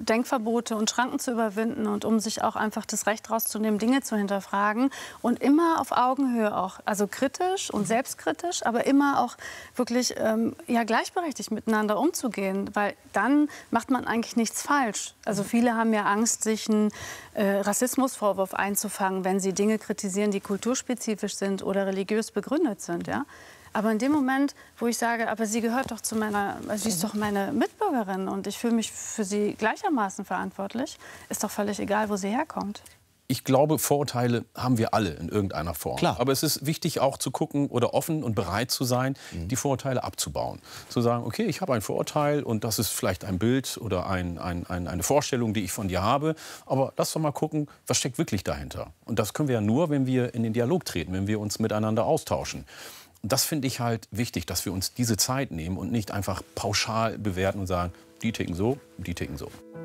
Denkverbote und Schranken zu überwinden und um sich auch einfach das Recht rauszunehmen, Dinge zu hinterfragen und immer auf Augenhöhe auch, also kritisch und selbstkritisch, aber immer auch wirklich ja, gleichberechtigt miteinander umzugehen, weil dann macht man eigentlich nichts falsch. Also viele haben ja Angst, sich einen Rassismusvorwurf einzufangen, wenn sie Dinge kritisieren, die kulturspezifisch sind oder religiös begründet sind, ja. Aber in dem Moment, wo ich sage, aber sie gehört doch zu sie ist doch meine Mitbürgerin und ich fühle mich für sie gleichermaßen verantwortlich, ist doch völlig egal, wo sie herkommt. Ich glaube, Vorurteile haben wir alle in irgendeiner Form. Klar. Aber es ist wichtig auch zu gucken oder offen und bereit zu sein, die Vorurteile abzubauen. Zu sagen, okay, ich habe ein Vorurteil und das ist vielleicht ein Bild oder eine Vorstellung, die ich von dir habe. Aber lass doch mal gucken, was steckt wirklich dahinter. Und das können wir ja nur, wenn wir in den Dialog treten, wenn wir uns miteinander austauschen. Und das finde ich halt wichtig, dass wir uns diese Zeit nehmen und nicht einfach pauschal bewerten und sagen, die ticken so, die ticken so.